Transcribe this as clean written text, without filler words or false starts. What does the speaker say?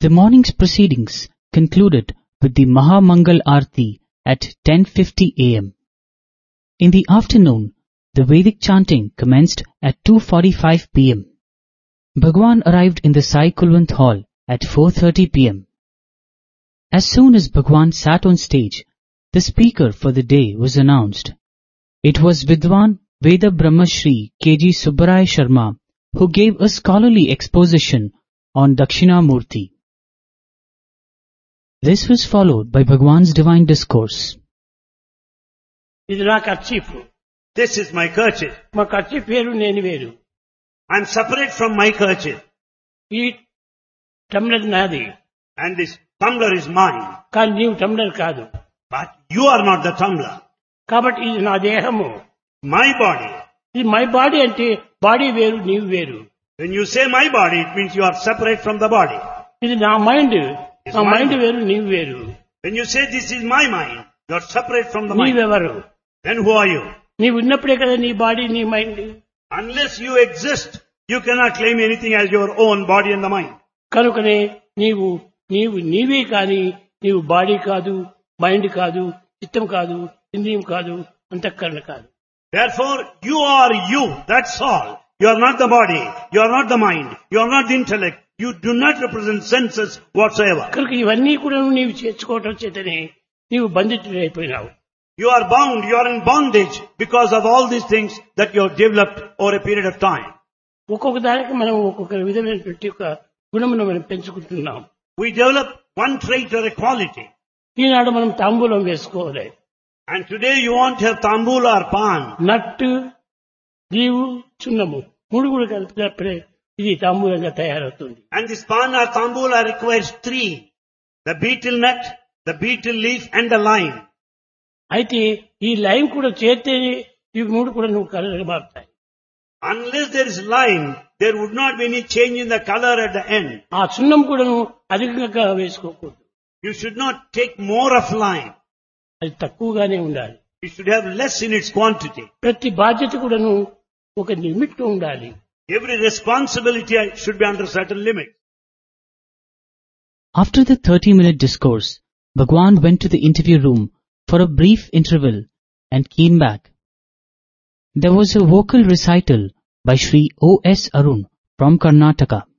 The morning's proceedings concluded with the Mahamangal Aarti at 10:50 a.m. In the afternoon, the Vedic chanting commenced at 2:45 p.m. Bhagwan arrived in the Sai Kulwant Hall at 4:30 p.m. As soon as Bhagwan sat on stage, the speaker for the day was announced. It was Vidwan Veda Brahma Shri K.G. Subbaraya Sharma who gave a scholarly exposition on Dakshinamurti. This was followed by Bhagwan's divine discourse. ఇది నా kerchief. This is my kerchief. మా kerchief వేరు, నేను వేరు. I am separate from my kerchief. ఈ టమ్లర్ నాది, And this tumbler is mine. కానీ నీవు టమ్లర్ కాదు. But you are not the tumbler. కాబట్టి ఇది నా దేహము. My body. ఇది మై బాడీ అంటే బాడీ వేరు, నీవు వేరు. When you say my body, it means you are separate from the body. ఇది నా మైండ్, నా మైండ్ వేరు, నీవు వేరు. When you say this is my mind, you are separate from the mind. నీవెవరు? Then who are you? నీవు ఉన్నప్పుడే కదా నీ బాడీ, నీ mind. Unless you exist, you cannot claim anything as your own body and the mind. కనుకనే నీవు నీవే కాని నీవు బాడీ కాదు, మైండ్ కాదు, చిత్తం కాదు, ఇంద్రియం కాదు, అంతఃకరణ కాదు. Therefore, you are you. That's all. You are not the body. You are not the mind. You are not the intellect. You do not represent senses whatsoever. కనుక ఇవన్నీ కూడా నీవు చేర్చుకోవటం చేతనే నీవు బంధితుడైపోయినావు. You are bound. You are in bondage because of all these things that you have developed over a period of time. ఒక్కొక్క దానికి మనం ఒక్కొక్క విధమైనటువంటి ఒక గుణమును మనం పెంచుకుంటున్నాం. We develop one trait or a quality. ఈనాడు మనం తాంబూలం వేసుకోవాలి. And today you want to have tambula or pan. నట్టు, దీవు, చున్నము మూడు కూడా కలిపినప్పుడే ఇది తాంబూలంగా తయారవుతుంది. And this pan or tambula requires three. The betel nut, the betel leaf and the lime. అయితే ఈ lime కూడా చేస్తేనే ఇవి మూడు కూడా నువ్వు కలర్గా మారుతాయి. Unless there is lime, there would not be any change in the color at the end. ఆ చున్నం కూడా నువ్వు అధికంగా వేసుకోకూడదు. You should not take more of lime. అది తక్కువగానే ఉండాలి. You should have less in its quantity. ప్రతి బాధ్యత కూడాను ఒక లిమిట్ ఉండాలి. Every responsibility should be under certain limits. After the 30-minute discourse, Bhagwan went to the interview room for a brief interval and came back. There was a vocal recital by Shri O.S. Arun from Karnataka.